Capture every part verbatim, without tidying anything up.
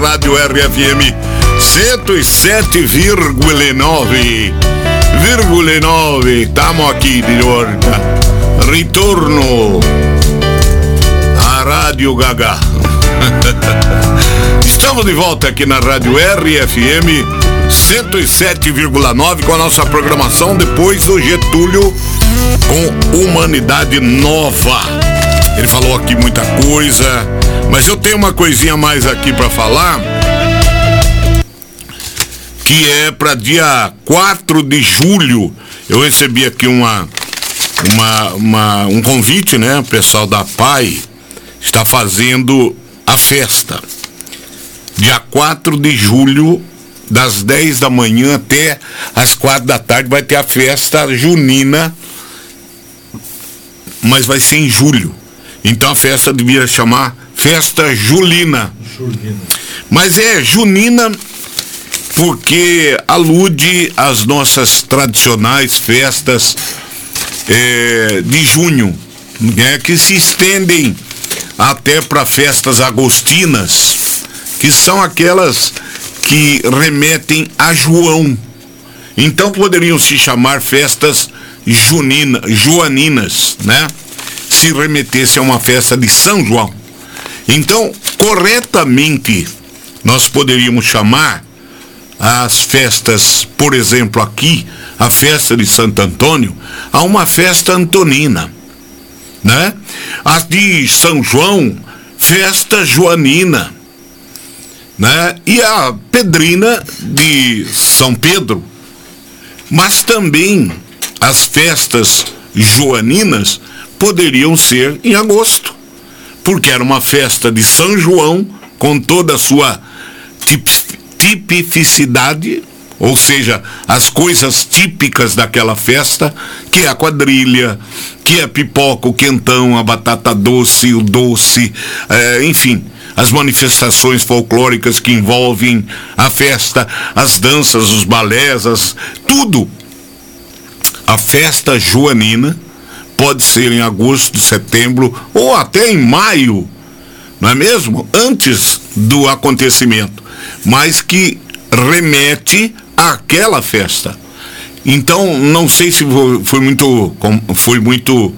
Rádio R F M cento e sete vírgula nove. Estamos aqui de volta. Ritorno à Rádio Gaga. Estamos de volta aqui na Rádio R F M cento e sete vírgula nove com a nossa programação depois do Getúlio com Humanidade Nova. Ele falou aqui muita coisa, mas eu tenho uma coisinha mais aqui para falar, que é para dia quatro de julho. Eu recebi aqui uma, uma, uma, um convite, né? O pessoal da P A I está fazendo a festa. Dia quatro de julho, das dez da manhã até as quatro da tarde, vai ter a festa junina, mas vai ser em julho. Então a festa devia chamar Festa Julina. Julina. Mas é junina porque alude às nossas tradicionais festas é, de junho, né, que se estendem até para festas agostinas, que são aquelas que remetem a João. Então poderiam se chamar festas junina, joaninas, né? Se remetesse a uma festa de São João. Então, corretamente, nós poderíamos chamar as festas, por exemplo, aqui, a festa de Santo Antônio, a uma festa antonina, né? As de São João, festa joanina, né? E a Pedrina de São Pedro. Mas também as festas joaninas poderiam ser em agosto, porque era uma festa de São João com toda a sua tipificidade, ou seja, as coisas típicas daquela festa, que é a quadrilha, que é a pipoca, o quentão, a batata doce, o doce, é, enfim, as manifestações folclóricas que envolvem a festa, as danças, os balés, as, tudo. A festa joanina pode ser em agosto, setembro ou até em maio, não é mesmo? Antes do acontecimento, mas que remete àquela festa. Então, não sei se foi muito, foi muito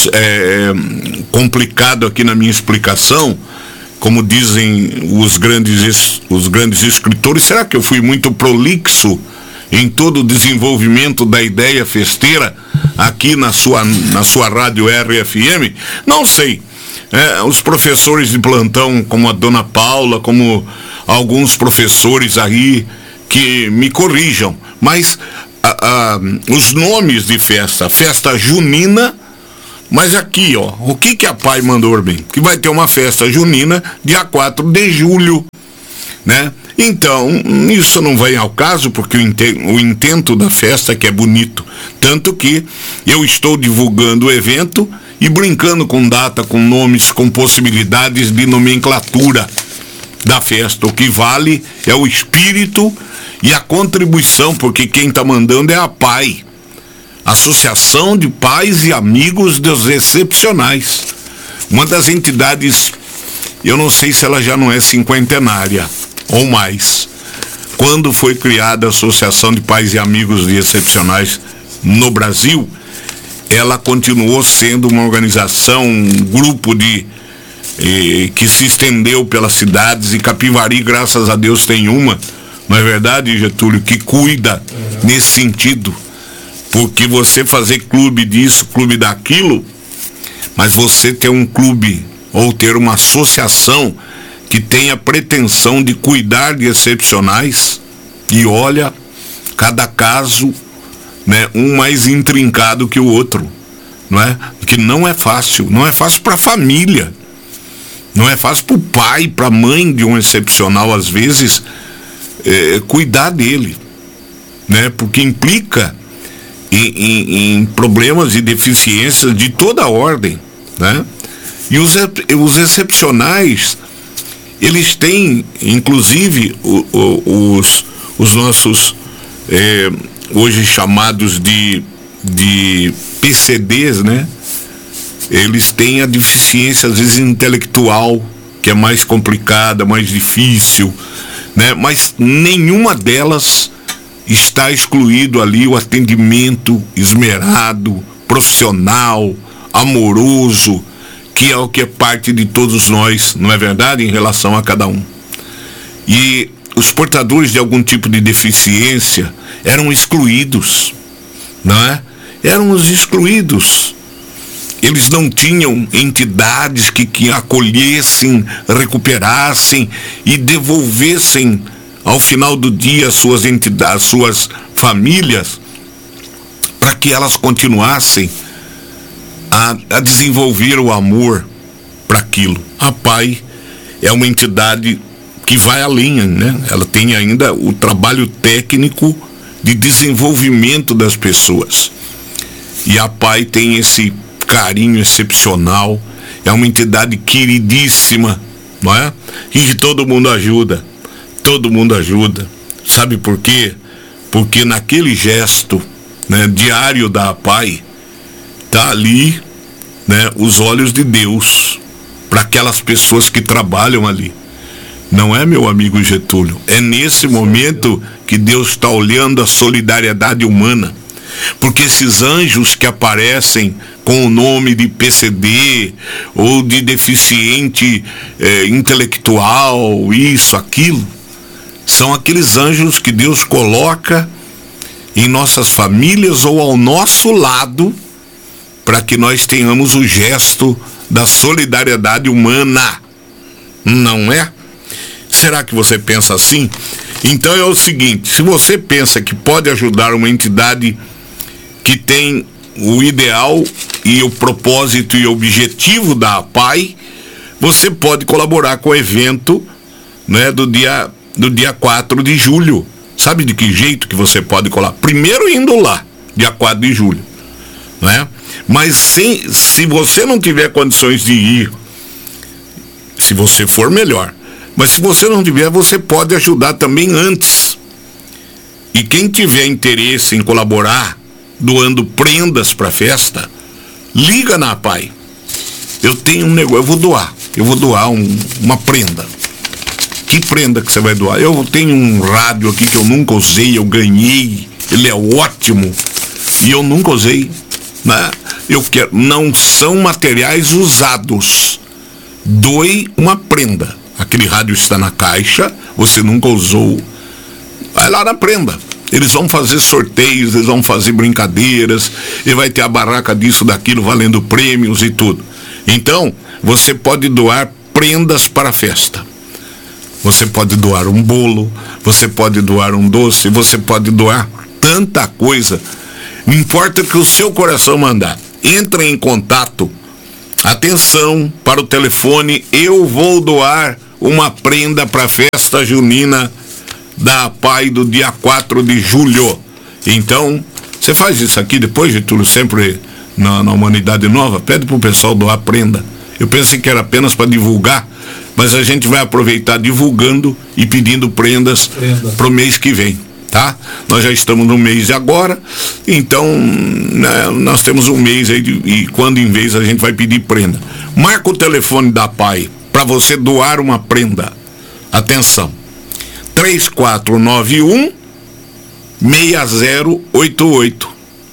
é, complicado aqui na minha explicação, como dizem os grandes, os grandes escritores. Será que eu fui muito prolixo em todo o desenvolvimento da ideia festeira aqui na sua, na sua rádio R F M? Não sei. É, os professores de plantão, como a dona Paula, como alguns professores aí, que me corrijam, mas a, a, os nomes de festa, festa junina, mas aqui, ó, o que que a P A I mandou bem? Que vai ter uma festa junina dia quatro de julho, né? Então, isso não vem ao caso, porque o intento, o intento da festa que é bonito. Tanto que eu estou divulgando o evento e brincando com data, com nomes, com possibilidades de nomenclatura da festa. O que vale é o espírito e a contribuição, porque quem está mandando é a P A I, Associação de Pais e Amigos dos Excepcionais. Uma das entidades, eu não sei se ela já não é cinquentenária ou mais. Quando foi criada a Associação de Pais e Amigos de Excepcionais no Brasil, ela continuou sendo uma organização, um grupo de eh, que se estendeu pelas cidades, e Capivari, graças a Deus, tem uma, não é verdade, Getúlio, que cuida nesse sentido, porque você fazer clube disso, clube daquilo, mas você ter um clube ou ter uma associação que tem a pretensão de cuidar de excepcionais, e olha, cada caso, né, um mais intrincado que o outro, não é? Que não é fácil, não é fácil para a família, não é fácil para o pai, para a mãe de um excepcional, às vezes, é, cuidar dele, né? Porque implica em, em, em problemas e deficiências de toda a ordem, né? E os, os excepcionais, eles têm, inclusive, o, o, os, os nossos, é, hoje chamados de, de P C Ds, né? Eles têm a deficiência, às vezes, intelectual, que é mais complicada, mais difícil, né? Mas nenhuma delas está excluído ali o atendimento esmerado, profissional, amoroso, que é o que é parte de todos nós, não é verdade? Em relação a cada um. E os portadores de algum tipo de deficiência eram excluídos, não é? Eram os excluídos. Eles não tinham entidades que, que acolhessem, recuperassem e devolvessem ao final do dia as suas entidades, suas famílias, para que elas continuassem a, a desenvolver o amor para aquilo. A Pai é uma entidade que vai além, né? Ela tem ainda o trabalho técnico de desenvolvimento das pessoas. E a Pai tem esse carinho excepcional, é uma entidade queridíssima, não é? E que todo mundo ajuda, todo mundo ajuda. Sabe por quê? Porque naquele gesto, né, diário da Pai, tá ali, né, os olhos de Deus para aquelas pessoas que trabalham ali. Não é, meu amigo Getúlio? É nesse momento que Deus está olhando a solidariedade humana. Porque esses anjos que aparecem com o nome de P C D ou de deficiente eh, intelectual, isso, aquilo, são aqueles anjos que Deus coloca em nossas famílias ou ao nosso lado para que nós tenhamos o gesto da solidariedade humana. Não é? Será que você pensa assim? Então é o seguinte, se você pensa que pode ajudar uma entidade que tem o ideal e o propósito e objetivo da Pai, você pode colaborar com o evento, né, do dia, do dia quatro de julho. Sabe de que jeito que você pode colaborar? Primeiro indo lá, dia quatro de julho, né? Mas sem, se você não tiver condições de ir, se você for, melhor. Mas se você não tiver, você pode ajudar também antes. E quem tiver interesse em colaborar, doando prendas para a festa, liga na Pai. Eu tenho um negócio, eu vou doar. Eu vou doar um, uma prenda. Que prenda que você vai doar? Eu tenho um rádio aqui que eu nunca usei, eu ganhei. Ele é ótimo. E eu nunca usei, né? Eu quero, não são materiais usados. Doe uma prenda. Aquele rádio está na caixa, você nunca usou. Vai lá na prenda. Eles vão fazer sorteios, eles vão fazer brincadeiras, e vai ter a barraca disso, daquilo, valendo prêmios e tudo. Então, você pode doar prendas para a festa. Você pode doar um bolo, você pode doar um doce, você pode doar tanta coisa. Não importa que o seu coração mandar. Entre em contato. Atenção para o telefone, eu vou doar uma prenda para a festa junina da Pai do dia quatro de julho. Então, você faz isso aqui depois, Getúlio, sempre na, na Humanidade Nova, pede pro pessoal doar prenda. Eu pensei que era apenas para divulgar, mas a gente vai aproveitar divulgando e pedindo prendas prenda pro mês que vem, tá? Nós já estamos no mês de agora, então, né, nós temos um mês aí de, e quando em vez a gente vai pedir prenda. Marca o telefone da Pai para você doar uma prenda. Atenção, três quatro nove um, seis zero oito oito.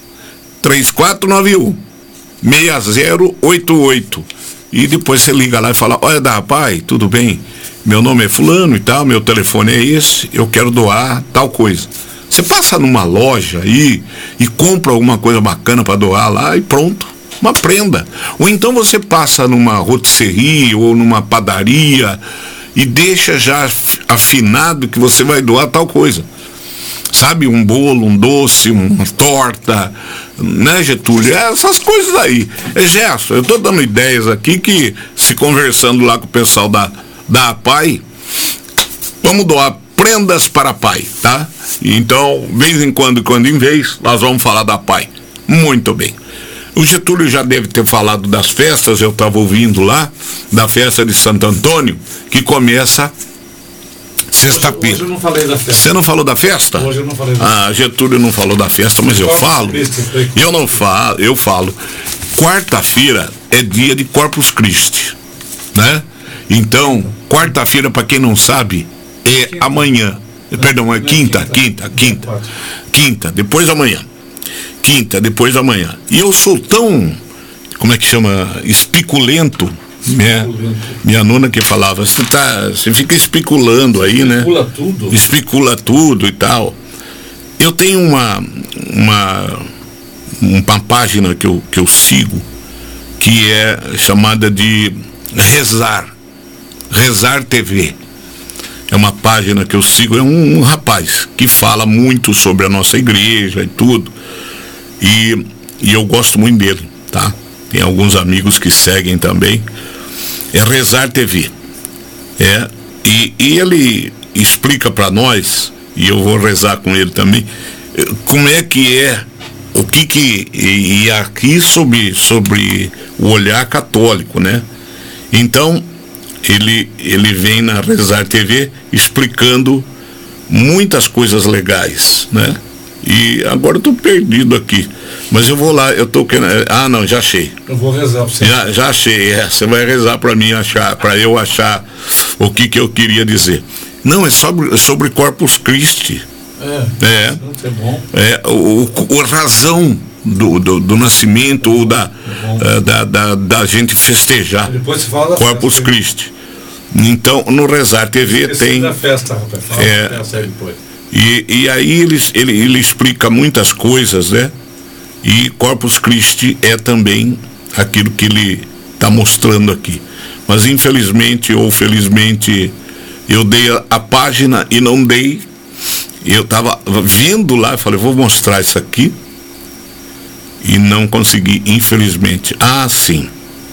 três quatro nove um, seis zero oito oito. E depois você liga lá e fala: olha, da Pai, tudo bem? Meu nome é fulano e tal, meu telefone é esse, eu quero doar tal coisa. Você passa numa loja aí e compra alguma coisa bacana para doar lá e pronto. Uma prenda. Ou então você passa numa rotisserie ou numa padaria e deixa já afinado que você vai doar tal coisa. Sabe, um bolo, um doce, uma torta, né, Getúlio? Essas coisas aí. É gesto. Eu estou dando ideias aqui que, se conversando lá com o pessoal da, da Pai, vamos doar prendas para a Pai, tá? Então, vez em quando, quando em vez, nós vamos falar da Pai. Muito bem. O Getúlio já deve ter falado das festas, eu estava ouvindo lá, da festa de Santo Antônio, que começa sexta-feira. Hoje eu não falei da festa. Você não falou da festa? Hoje eu não falei da festa. Ah, Getúlio não falou da festa, mas eu falo. Eu não falo, eu falo. Quarta-feira é dia de Corpus Christi, né? Então, quarta-feira, para quem não sabe, é amanhã. Perdão, é quinta, quinta, quinta. Quinta, depois da manhã. Quinta, depois da manhã. E eu sou tão, como é que chama? Espiculento. Minha, minha nona que falava, você tá, você fica especulando aí, né? Especula tudo. Especula tudo e tal. Eu tenho uma, uma, uma página que eu, que eu sigo, que é chamada de Rezar. Rezar T V. É uma página que eu sigo, é um, um rapaz que fala muito sobre a nossa igreja e tudo. E, e eu gosto muito dele, tá? Tem alguns amigos que seguem também. É Rezar T V. É, e, e ele explica para nós, e eu vou rezar com ele também, como é que é, o que que, e, e aqui sobre, sobre o olhar católico, né? Então, ele, ele vem na Rezar T V explicando muitas coisas legais, né? E agora eu tô perdido aqui, mas eu vou lá, eu tô querendo, ah não, já achei. Eu vou rezar pra você. Já, já achei, é, você vai rezar para mim achar, para eu achar o que que eu queria dizer. Não, é sobre, sobre Corpus Christi. É, é, é bom. É, o, o, a razão do, do, do nascimento ou da, é da, da, da gente festejar depois você fala da Corpus festa, Christi. Então, no Rezar T V tem... da festa, rapaz. Fala é, da festa aí depois. E, e aí ele, ele, ele explica muitas coisas, né? E Corpus Christi é também aquilo que ele está mostrando aqui. Mas infelizmente ou felizmente eu dei a, a página e não dei. Eu estava vendo lá e falei, vou mostrar isso aqui. E não consegui, infelizmente. Ah, sim.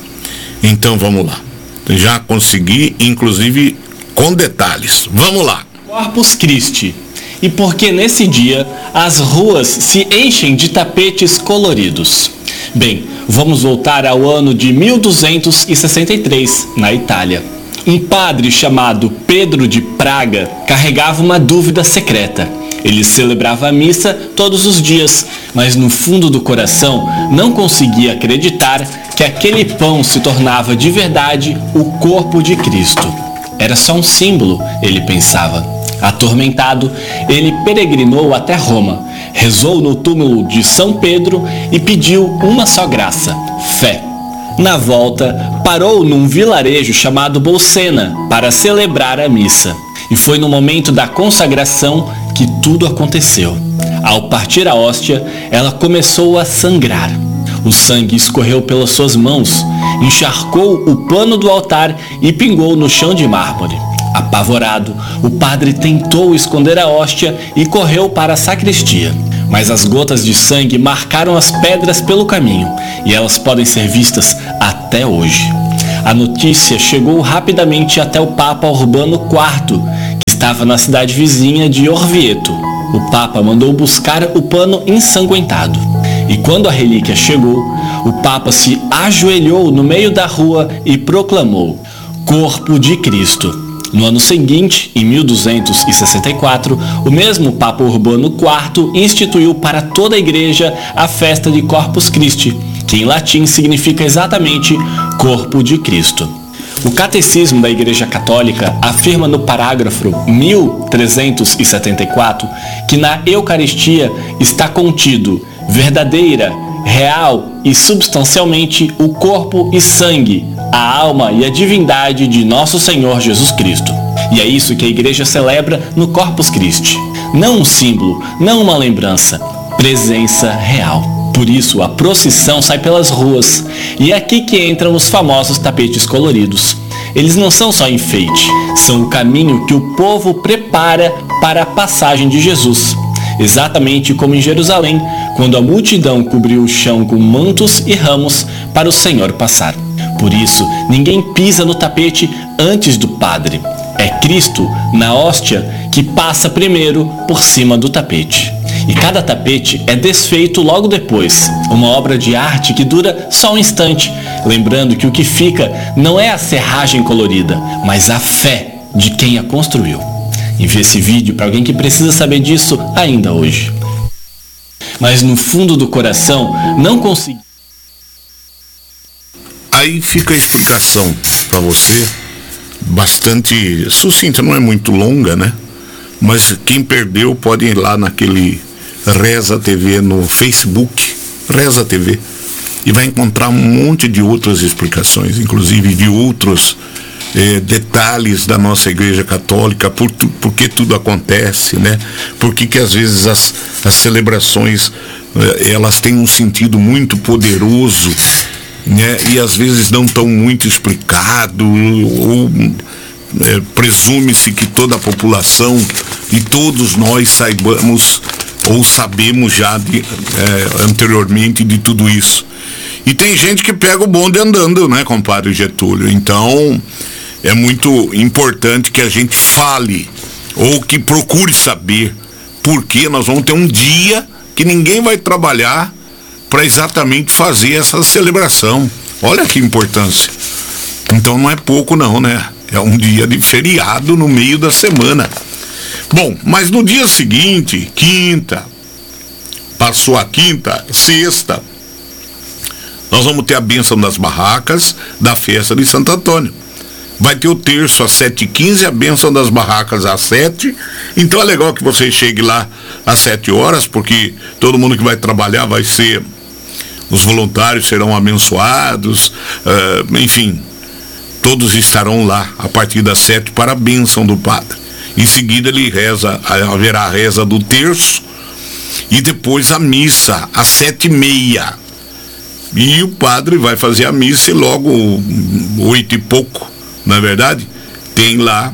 Então vamos lá. Já consegui, inclusive com detalhes. Vamos lá. Corpus Christi. E porque nesse dia as ruas se enchem de tapetes coloridos. Bem, vamos voltar ao ano de mil duzentos e sessenta e três, na Itália. Um padre chamado Pedro de Praga carregava uma dúvida secreta. Ele celebrava a missa todos os dias, mas no fundo do coração não conseguia acreditar que aquele pão se tornava de verdade o corpo de Cristo. Era só um símbolo, ele pensava. Atormentado, ele peregrinou até Roma, rezou no túmulo de São Pedro e pediu uma só graça: fé. Na volta, parou num vilarejo chamado Bolsena para celebrar a missa. E foi no momento da consagração que tudo aconteceu. Ao partir a hóstia, ela começou a sangrar. O sangue escorreu pelas suas mãos, encharcou o pano do altar e pingou no chão de mármore. Apavorado, o padre tentou esconder a hóstia e correu para a sacristia. Mas as gotas de sangue marcaram as pedras pelo caminho, e elas podem ser vistas até hoje. A notícia chegou rapidamente até o Papa Urbano quarto, que estava na cidade vizinha de Orvieto. O Papa mandou buscar o pano ensanguentado. E quando a relíquia chegou, o Papa se ajoelhou no meio da rua e proclamou: Corpo de Cristo. No ano seguinte, em mil duzentos e sessenta e quatro, o mesmo Papa Urbano quarto instituiu para toda a igreja a festa de Corpus Christi, que em latim significa exatamente Corpo de Cristo. O Catecismo da Igreja Católica afirma no parágrafo mil trezentos e setenta e quatro que na Eucaristia está contido verdadeira, real e substancialmente o corpo e sangue, a alma e a divindade de nosso Senhor Jesus Cristo. E é isso que a igreja celebra no Corpus Christi. Não um símbolo, não uma lembrança, presença real. Por isso, a procissão sai pelas ruas, e é aqui que entram os famosos tapetes coloridos. Eles não são só enfeite, são o caminho que o povo prepara para a passagem de Jesus. Exatamente como em Jerusalém, quando a multidão cobriu o chão com mantos e ramos para o Senhor passar. Por isso, ninguém pisa no tapete antes do padre. É Cristo, na hóstia, que passa primeiro por cima do tapete. E cada tapete é desfeito logo depois, uma obra de arte que dura só um instante, lembrando que o que fica não é a serragem colorida, mas a fé de quem a construiu. Envie esse vídeo para alguém que precisa saber disso ainda hoje. Mas no fundo do coração, não consegui. Aí fica a explicação para você bastante sucinta, não é muito longa, né? Mas quem perdeu pode ir lá naquele Reza T V no Facebook, Reza T V, e vai encontrar um monte de outras explicações, inclusive de outros eh, detalhes da nossa Igreja Católica, por, tu, por que tudo acontece, né? Por que que às vezes as, as celebrações eh, elas têm um sentido muito poderoso, né? E às vezes não tão muito explicado, ou é, presume-se que toda a população e todos nós saibamos ou sabemos já de, é, anteriormente de tudo isso. E tem gente que pega o bonde andando, né, compadre Getúlio? Então é muito importante que a gente fale ou que procure saber, porque nós vamos ter um dia que ninguém vai trabalhar para exatamente fazer essa celebração. Olha que importância. Então não é pouco não, né? É um dia de feriado no meio da semana. Bom, mas no dia seguinte, quinta, passou a quinta, sexta, nós vamos ter a bênção das barracas da festa de Santo Antônio. Vai ter o terço às sete e quinze, a bênção das barracas às sete. Então é legal que você chegue lá às sete horas, porque todo mundo que vai trabalhar vai ser... Os voluntários serão abençoados, uh, enfim, todos estarão lá a partir das sete para a bênção do padre. Em seguida ele reza, haverá a reza do terço e depois a missa às sete e meia. E o padre vai fazer a missa e logo oito e pouco, na verdade, tem lá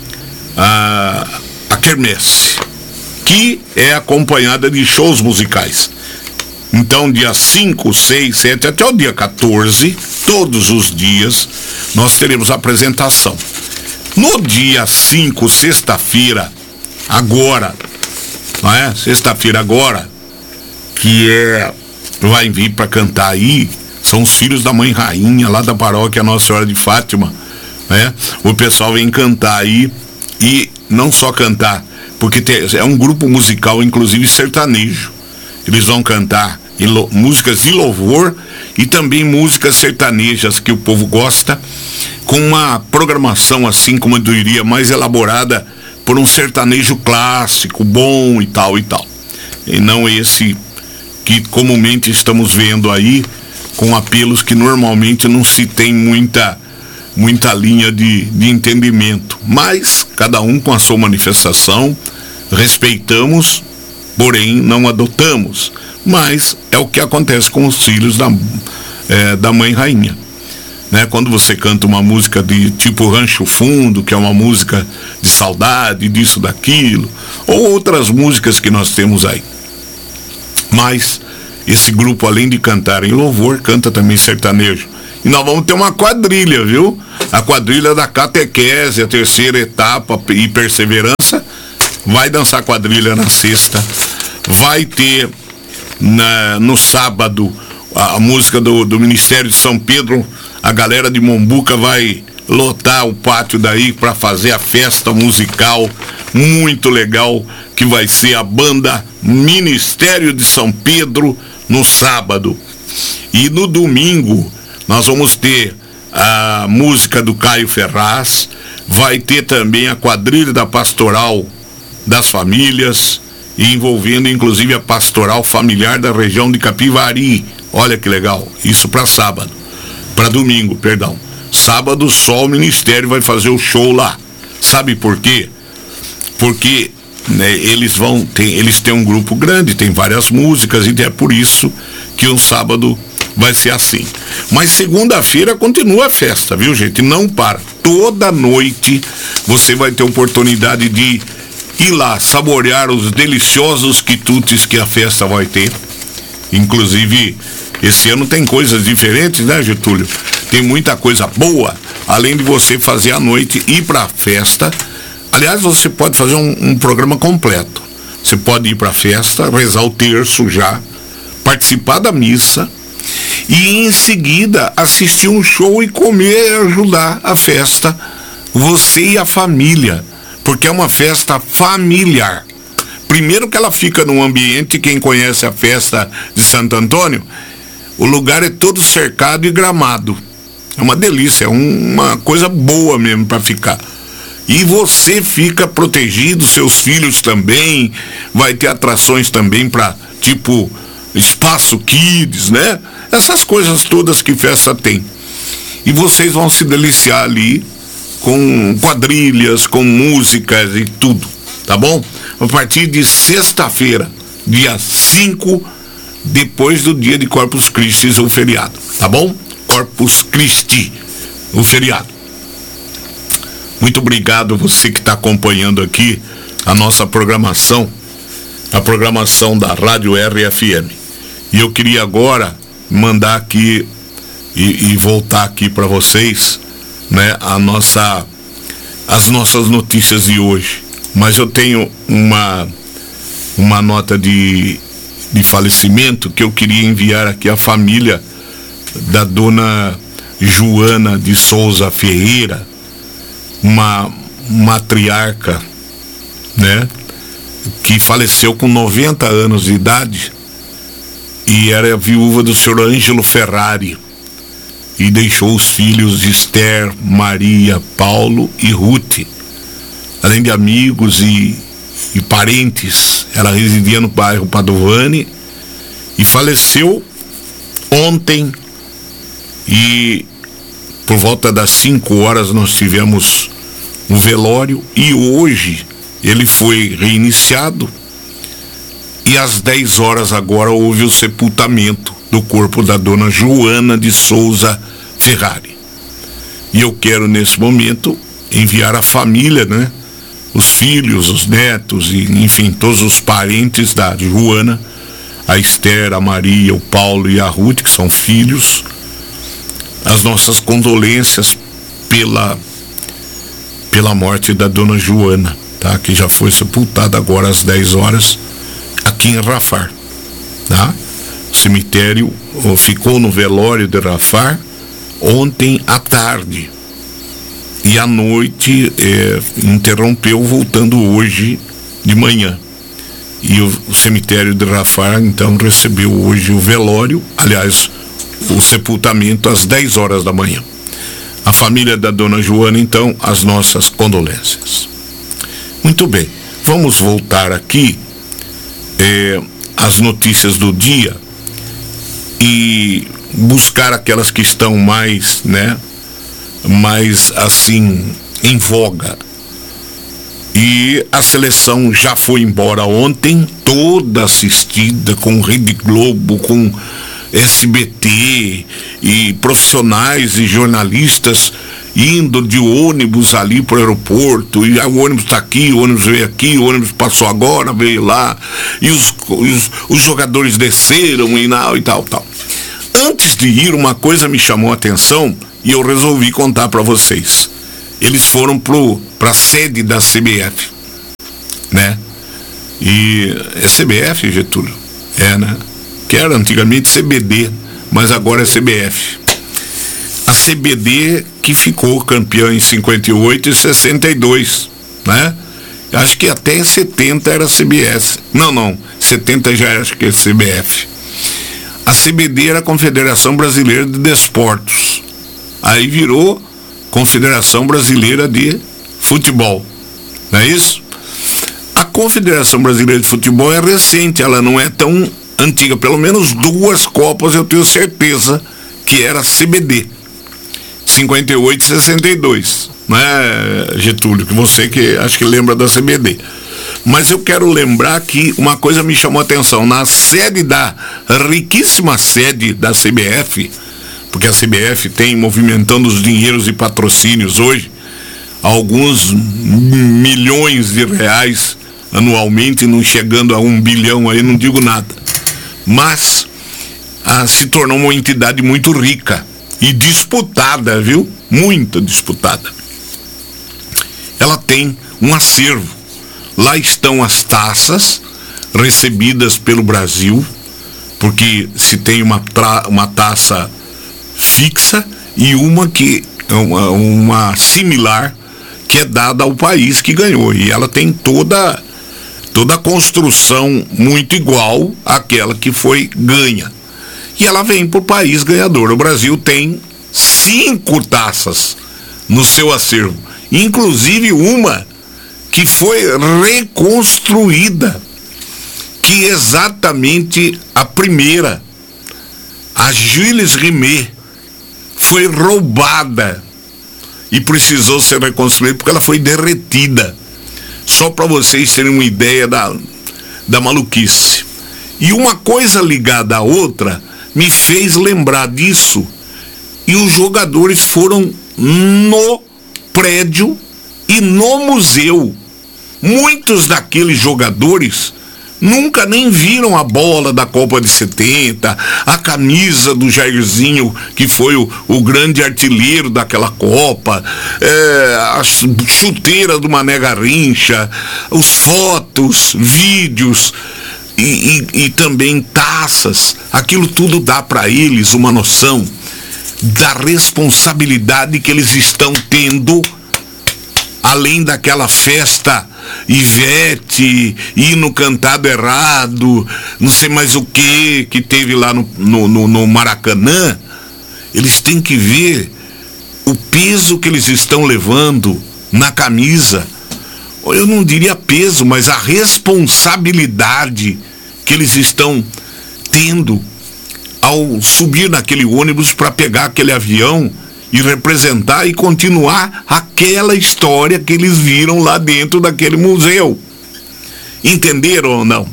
a, a quermesse, que é acompanhada de shows musicais. Então, dia cinco, seis, sete, até o dia quatorze, todos os dias, nós teremos apresentação. No dia cinco, sexta-feira, agora, não é? Sexta-feira agora, que é, vai vir para cantar aí, são os filhos da Mãe Rainha, lá da paróquia Nossa Senhora de Fátima, né? O pessoal vem cantar aí, e não só cantar, porque tem, é um grupo musical, inclusive sertanejo. Eles vão cantar em lo, músicas de louvor e também músicas sertanejas que o povo gosta, com uma programação assim, como eu diria, mais elaborada por um sertanejo clássico, bom e tal e tal. E não esse que comumente estamos vendo aí, com apelos que normalmente não se tem muita, muita linha de, de entendimento. Mas cada um com a sua manifestação, respeitamos, porém não adotamos. Mas é o que acontece com os filhos da, é, da Mãe Rainha, né? Quando você canta uma música de tipo Rancho Fundo, que é uma música de saudade, disso, daquilo, ou outras músicas que nós temos aí. Mas esse grupo, além de cantar em louvor, canta também sertanejo. E nós vamos ter uma quadrilha, viu? A quadrilha da catequese, a terceira etapa e perseverança, vai dançar quadrilha na sexta. Vai ter na, no sábado a, a música do, do Ministério de São Pedro. A galera de Mombuca vai lotar o pátio daí para fazer a festa musical muito legal, que vai ser a banda Ministério de São Pedro no sábado. E no domingo nós vamos ter a música do Caio Ferraz, vai ter também a quadrilha da Pastoral das Famílias, envolvendo inclusive a Pastoral Familiar da região de Capivari. Olha que legal, isso para sábado, para domingo, perdão. Sábado só o Ministério vai fazer o show lá. Sabe por quê? Porque né, eles vão tem, eles têm um grupo grande, tem várias músicas, e é por isso que um sábado vai ser assim. Mas segunda-feira continua a festa, viu, gente? Não para. Toda noite você vai ter oportunidade de ir lá saborear os deliciosos quitutes que a festa vai ter. Inclusive, esse ano tem coisas diferentes, né, Getúlio? Tem muita coisa boa, além de você fazer a noite, ir para a festa. Aliás, você pode fazer um, um programa completo. Você pode ir para a festa, rezar o terço já, participar da missa e em seguida assistir um show e comer e ajudar a festa, você e a família, porque é uma festa familiar. Primeiro que ela fica num ambiente, quem conhece a festa de Santo Antônio, o lugar é todo cercado e gramado. É uma delícia, é um, uma coisa boa mesmo para ficar. E você fica protegido, seus filhos também, vai ter atrações também para, tipo, espaço kids, né? Essas coisas todas que festa tem. E vocês vão se deliciar ali com quadrilhas, com músicas e tudo, tá bom? A partir de sexta-feira, dia cinco, depois do dia de Corpus Christi, o feriado, tá bom? Corpus Christi, o feriado. Muito obrigado você que está acompanhando aqui a nossa programação, a programação da Rádio R F M. E eu queria agora mandar aqui e, e voltar aqui para vocês, né, a nossa, as nossas notícias de hoje. Mas eu tenho uma, uma nota de, de falecimento que eu queria enviar aqui à família da dona Joana de Souza Ferreira, uma matriarca, né, que faleceu com noventa anos de idade e era viúva do senhor Ângelo Ferrari e deixou os filhos de Esther, Maria, Paulo e Ruth, além de amigos e, e parentes. Ela residia no bairro Padovani e faleceu ontem, e por volta das cinco horas nós tivemos um velório e hoje ele foi reiniciado e às dez horas agora houve o sepultamento do corpo da dona Joana de Souza Ferrari. E eu quero nesse momento enviar a família, né, os filhos, os netos e enfim todos os parentes da Joana, a Esther, a Maria, o Paulo e a Ruth, que são filhos, as nossas condolências pela pela morte da dona Joana, tá? Que já foi sepultada agora às dez horas aqui em Rafar, tá? O cemitério ficou no velório de Rafar ontem à tarde e à noite é, interrompeu, voltando hoje de manhã. E o, o cemitério de Rafar então recebeu hoje o velório, aliás, o sepultamento às dez horas da manhã. A família da dona Joana, então, as nossas condolências. Muito bem, vamos voltar aqui é, às notícias do dia e buscar aquelas que estão mais, né, mais assim, em voga. E a seleção já foi embora ontem, toda assistida, com Rede Globo, com S B T e profissionais e jornalistas indo de ônibus ali para o aeroporto, e ah, o ônibus está aqui, o ônibus veio aqui, o ônibus passou agora, veio lá, e os, os, os jogadores desceram e, não, e tal, tal. Antes de ir, uma coisa me chamou a atenção e eu resolvi contar para vocês. Eles foram para a sede da C B F, né? E é C B F, Getúlio? É, né? Que era antigamente C B D, mas agora é C B F. A C B D que ficou campeã em cinquenta e oito e sessenta e dois, né? Acho que até em setenta era C B S. Não, não, setenta já acho que é C B F. A C B D era a Confederação Brasileira de Desportos. Aí virou Confederação Brasileira de Futebol, não é isso? A Confederação Brasileira de Futebol é recente, ela não é tão antiga, pelo menos duas Copas eu tenho certeza que era C B D, cinquenta e oito e sessenta e dois, não é, Getúlio? Que você que acho que lembra da C B D. Mas eu quero lembrar que uma coisa me chamou a atenção, na sede da, riquíssima sede da C B F, porque a C B F tem movimentando os dinheiros e patrocínios hoje, alguns milhões de reais anualmente, não chegando a um bilhão aí, não digo nada. Mas ah, se tornou uma entidade muito rica e disputada, viu? Muito disputada. Ela tem um acervo. Lá estão as taças recebidas pelo Brasil, porque se tem uma, tra- uma taça fixa e uma que uma, uma similar que é dada ao país que ganhou, e ela tem toda toda a construção muito igual àquela que foi ganha, e ela vem por país ganhador. O Brasil tem cinco taças no seu acervo, inclusive uma que foi reconstruída, que é exatamente a primeira, a Gilles Rimet, foi roubada e precisou ser reconstruída porque ela foi derretida. Só para vocês terem uma ideia da, da maluquice. E uma coisa ligada à outra me fez lembrar disso. E os jogadores foram no prédio e no museu. Muitos daqueles jogadores nunca nem viram a bola da Copa de setenta, a camisa do Jairzinho, que foi o, o grande artilheiro daquela Copa, é, a chuteira do Mané Garrincha, os fotos, vídeos e, e, e também taças. Aquilo tudo dá para eles uma noção da responsabilidade que eles estão tendo, além daquela festa Ivete, hino cantado errado, não sei mais o que que teve lá no, no, no Maracanã. Eles têm que ver o peso que eles estão levando na camisa. Eu não diria peso, mas a responsabilidade que eles estão tendo ao subir naquele ônibus para pegar aquele avião e representar e continuar aquela história que eles viram lá dentro daquele museu. Entenderam ou não?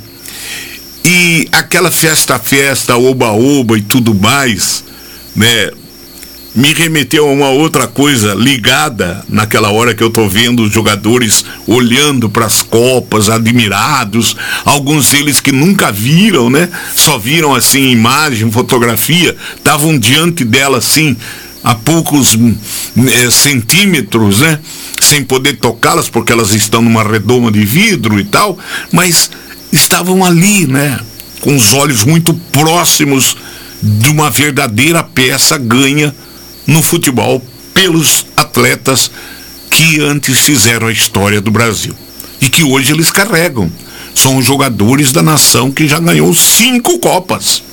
E aquela festa-festa, oba-oba e tudo mais, né, me remeteu a uma outra coisa ligada naquela hora que eu tô vendo os jogadores olhando para as copas, admirados, alguns deles que nunca viram, né, só viram assim imagem, fotografia, estavam diante dela assim, a poucos eh, centímetros, né? Sem poder tocá-las, porque elas estão numa redoma de vidro e tal, mas estavam ali, né? Com os olhos muito próximos de uma verdadeira peça ganha no futebol pelos atletas que antes fizeram a história do Brasil. E que hoje eles carregam. São os jogadores da nação que já ganhou cinco Copas.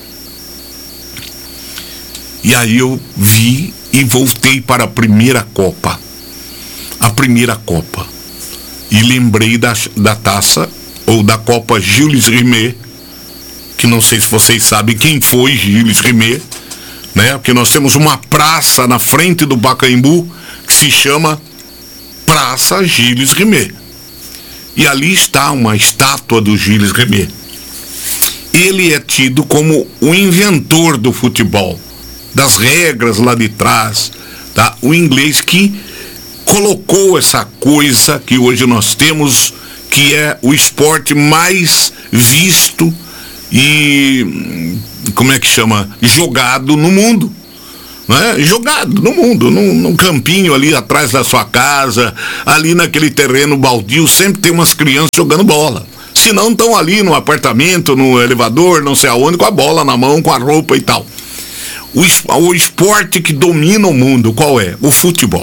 E aí eu vi e voltei para a primeira Copa. A primeira Copa. E lembrei da, da taça, ou da Copa Gilles Rimet, que não sei se vocês sabem quem foi Gilles Rimet, né? Porque nós temos uma praça na frente do Pacaembu que se chama Praça Gilles Rimet. E ali está uma estátua do Gilles Rimet. Ele é tido como o inventor do futebol, das regras lá de trás, tá? O inglês que colocou essa coisa que hoje nós temos, que é o esporte mais visto e, como é que chama? Jogado no mundo, né? Jogado no mundo, num, num campinho ali atrás da sua casa, ali naquele terreno baldio, sempre tem umas crianças jogando bola. Se não, estão ali no apartamento, no elevador, não sei aonde, com a bola na mão, com a roupa e tal. O, o esporte que domina o mundo, qual é? O futebol.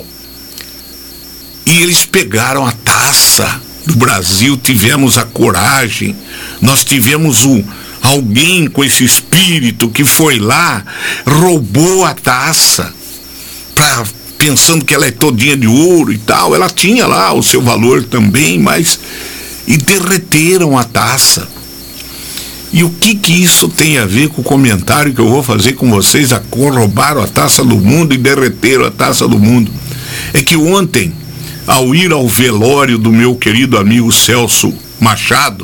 E eles pegaram a taça do Brasil, tivemos a coragem, nós tivemos o, alguém com esse espírito que foi lá, roubou a taça, pra, pensando que ela é todinha de ouro e tal. Ela tinha lá o seu valor também, mas... E derreteram a taça. E o que que isso tem a ver com o comentário que eu vou fazer com vocês? A roubaram a taça do mundo e derreteram a taça do mundo. É que ontem, ao ir ao velório do meu querido amigo Celso Machado,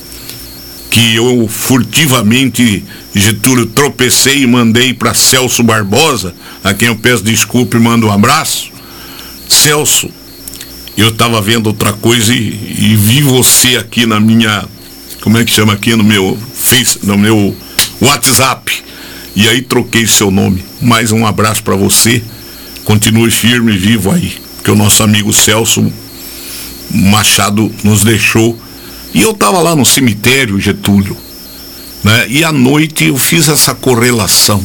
que eu furtivamente, Getúlio, tropecei e mandei para Celso Barbosa, a quem eu peço desculpa e mando um abraço. Celso, eu estava vendo outra coisa e, e vi você aqui na minha... Como é que chama aqui no meu Face, no meu WhatsApp? E aí troquei seu nome. Mais um abraço para você. Continue firme e vivo aí. Porque o nosso amigo Celso Machado nos deixou. E eu estava lá no cemitério, Getúlio, né? E à noite eu fiz essa correlação.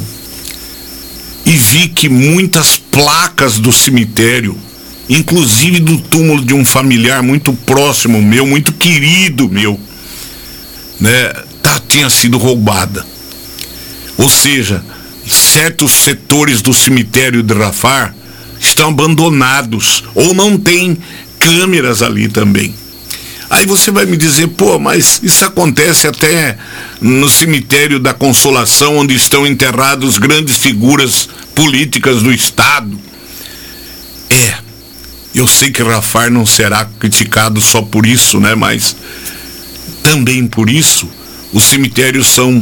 E vi que muitas placas do cemitério, inclusive do túmulo de um familiar muito próximo meu, muito querido meu, né, tá, tinha sido roubada. Ou seja, certos setores do cemitério de Rafah estão abandonados ou não tem câmeras ali também. Aí você vai me dizer, pô, mas isso acontece até no cemitério da Consolação, onde estão enterrados grandes figuras políticas do Estado. É, eu sei que Rafah não será criticado só por isso, né? Mas também por isso os cemitérios são,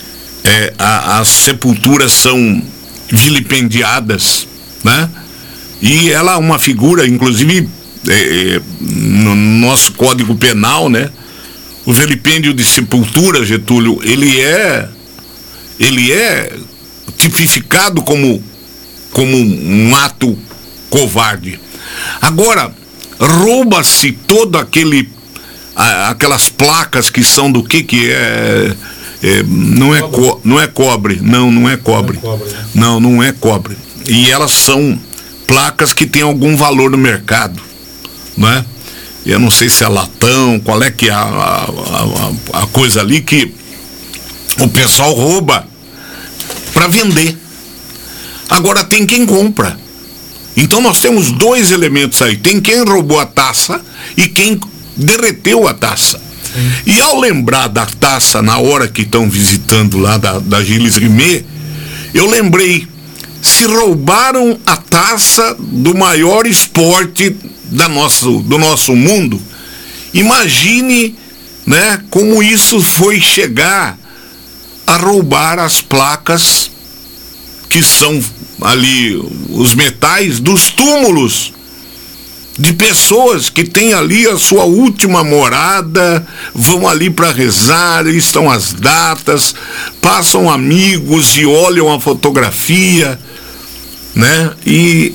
é, a, as sepulturas são vilipendiadas, né? E ela é uma figura, inclusive, é, no nosso Código Penal, né? O vilipêndio de sepultura, Getúlio, ele é, ele é tipificado como, como um ato covarde. Agora, rouba-se todo aquele, a, aquelas placas que são do que que é, é não é co, não é cobre, não, não é cobre, Não é cobre, né? não, não é cobre. E elas são placas que têm algum valor no mercado, né? Eu não sei se é latão, qual é que é a, a, a, a coisa ali que o pessoal rouba para vender. Agora tem quem compra. Então nós temos dois elementos aí. Tem quem roubou a taça e quem derreteu a taça. Sim. E ao lembrar da taça na hora que estão visitando lá da, da Gilles Rimet, eu lembrei, se roubaram a taça do maior esporte da nosso, do nosso mundo, imagine, né, como isso foi chegar a roubar as placas que são ali os metais dos túmulos de pessoas que têm ali a sua última morada, vão ali para rezar, estão as datas, passam amigos e olham a fotografia, né? E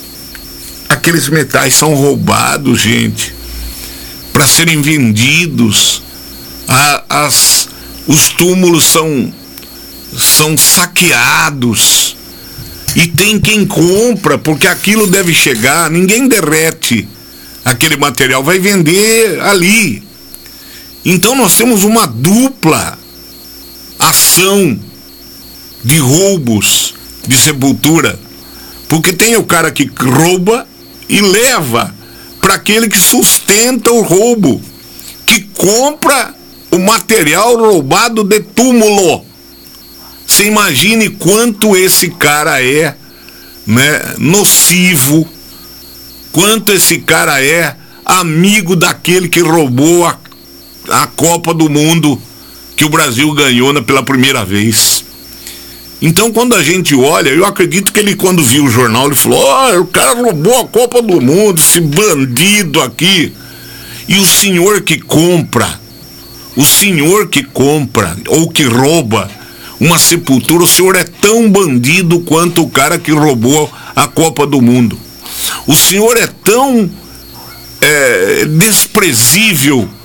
aqueles metais são roubados, gente, para serem vendidos. A, as, os túmulos são, são saqueados. E tem quem compra, porque aquilo deve chegar, ninguém derrete aquele material, vai vender ali. Então nós temos uma dupla ação de roubos de sepultura, porque tem o cara que rouba e leva para aquele que sustenta o roubo, que compra o material roubado de túmulo. Você imagine quanto esse cara é, né, nocivo, quanto esse cara é amigo daquele que roubou a, a Copa do Mundo que o Brasil ganhou na, pela primeira vez. Então, quando a gente olha, eu acredito que ele, quando viu o jornal, ele falou, oh, o cara roubou a Copa do Mundo, esse bandido aqui. E o senhor que compra, o senhor que compra ou que rouba uma sepultura, o senhor é tão bandido quanto o cara que roubou a Copa do Mundo. O senhor é tão é, desprezível